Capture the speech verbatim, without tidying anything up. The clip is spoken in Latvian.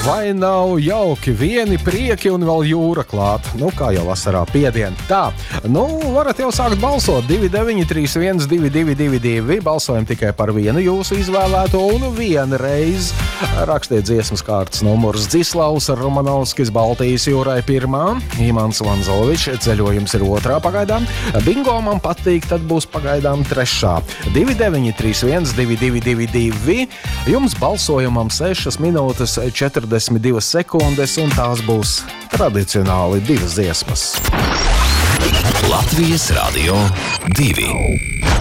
Vai nav jauki, vieni prieki un vēl jūra klāt? Nu, kā jau vasarā piedien. Tā, nu, varat jau sākt balsot. divi deviņi trīs viens divi divi divi divi. Balsojam tikai par vienu jūsu izvēlēto un vienreiz. Rakstiet dziesmas kārtas numurs Dzislavs Romanovskis Baltijas jūrai pirmā. Imants Vanzovičs ceļojums ir otrā pagaidām. Bingo man patīk, tad būs pagaidām trešā. divi deviņi trīs viens divi divi divi divi. Jums balsojumam sešas minūtes četrdesmit divas sekundes, un tās būs tradicionāli divas dziesmas. Latvijas Radio divi.